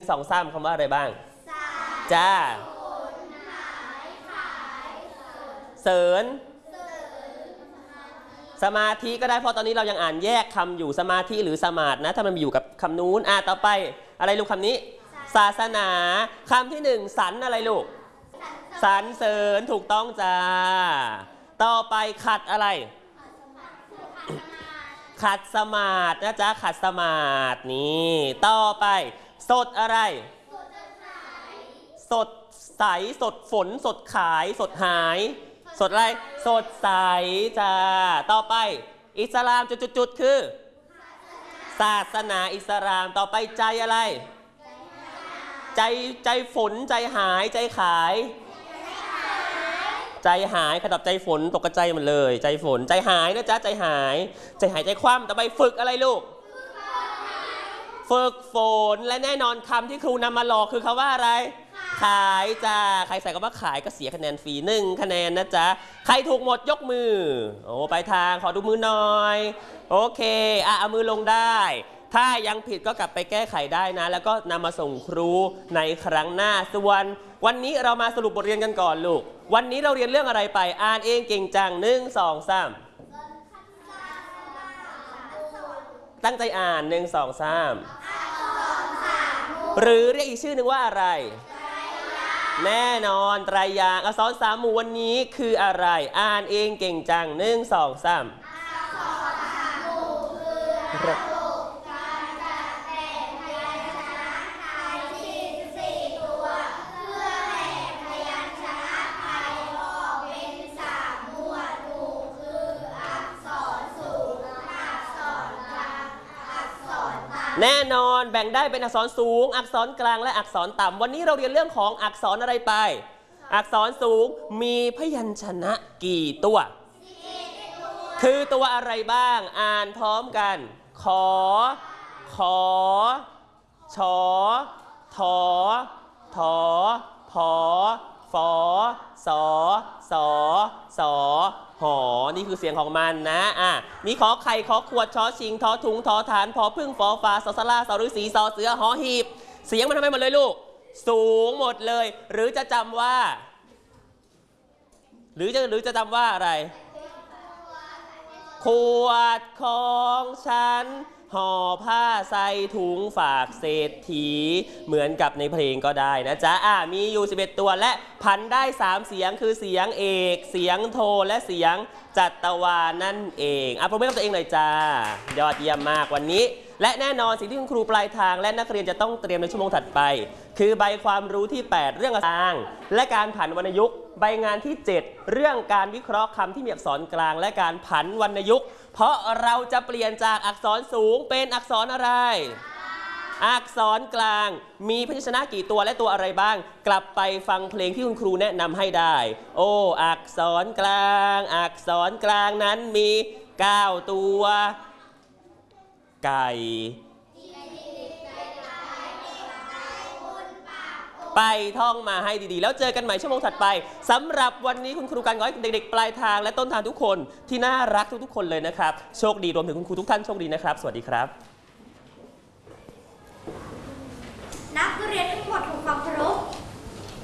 สองซ้ำคำว่าอะไรบ้างจ้าเสริญสมาธิก็ได้เพราะตอนนี้เรายังอ่านแยกคำอยู่สมาธิหรือสมาธินะถ้ามันอยู่กับคำนู้นต่อไปอะไรลูกคำนี้ศาสนาคำที่หนึ่งสรรอะไรลูกสรรเสริญถูกต้องจ้าต่อไปขัดอะไรขัดสมาธินะจ๊ะขัดสมาธินี่ต่อไปสดอะไรสดใสสดฝนสดขายสดหายสดอะไรสดใสจ้าต่อไปอิสลามจุดๆคือศาสนาอิสลามต่อไปใจอะไรใจฝนใจหายใจขายใจหายขดับใจฝนตกกระใจหมดเลยใจฝนใจหายนะจ๊ะใจหายใจคว่ำต่อไปฝึกอะไรลูกฝึกฝนและแน่นอนคำที่ครูนำมาหลอกคือคำว่าอะไรขายจ้าใครใส่คำว่าขายก็เสียคะแนนฟรี1 คะแนนนะจ๊ะใครถูกหมดยกมือโอ้ไปทางขอดูมือหน่อยโอเคเอามือลงได้ถ้ายังผิดก็กลับไปแก้ไขได้นะแล้วก็นำมาส่งครูในครั้งหน้าส่วนวันนี้เรามาสรุปบทเรียนกันก่อนลูกวันนี้เราเรียนเรื่องอะไรไปอ่านเองเก่งจัง1 2 3ตั้งใจอ่าน1 2 3หรือเรียกอีกชื่อหนึ่งว่าอะไรแน่นอนไตรยางค์อักษร3 หมู่วันนี้คืออะไรอ่านเองเก่งจัง1 2 3แน่นอนแบ่งได้เป็นอักษรสูงอักษรกลางและอักษรต่ำวันนี้เราเรียนเรื่องของอักษรอะไรไปอักษรสูงมีพยัญชนะกี่ตัวคือตัวอะไรบ้างอ่านพร้อมกันขอชอถอถอพอฟอสอสอหอนี่คือเสียงของมันนะมีขอไข่ขอขวดชอชิงทอถุงทอฐานพอพึ่งฟอฟ้าสอสลาสอฤาษีสอเสือหอหีบเสียงมันทำไมหมดเลยลูกสูงหมดเลยหรือจะจำว่าหรือจะจำว่าอะไรขวดของฉันห่อผ้าใส่ถุงฝากเศรษฐีเหมือนกับในเพลงก็ได้นะจ๊ะมีอยู่11ตัวและพันได้3เสียงคือเสียงเอกเสียงโทและเสียงจัตวานั่นเองปรบมือให้กับตัวเองหน่อยจ้ายอดเยี่ยมมากวันนี้และแน่นอนสิ่งที่คุณครูปลายทางและนักเรียนจะต้องเตรียมในชั่วโมงถัดไปคือใบความรู้ที่8เรื่องทางและการผันวรรณยุกต์ใบงานที่7เรื่องการวิเคราะห์คำที่มีอักษรกลางและการผันวรรณยุกต์เพราะเราจะเปลี่ยนจากอักษรสูงเป็นอักษรอะไรอักษรกลางมีพยัญชนะกี่ตัวและตัวอะไรบ้างกลับไปฟังเพลงที่คุณครูแนะนำให้ได้โอ้อักษรกลางอักษรกลางนั้นมี9ตัวไก่ไปท่องมาให้ดีๆแล้วเจอกันใหม่ชั่วโมงถัดไปสำหรับวันนี้คุณครูการขอให้เด็กๆปลายทางและต้นทางทุกคนที่น่ารักทุกๆคนเลยนะครับโชคดีรวมถึงคุณครูทุกท่านโชคดีนะครับสวัสดีครับ